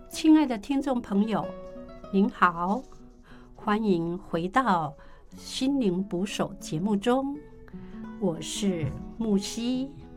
亲爱的听众朋友，您好，欢迎回到心灵捕手节目中，我是木西。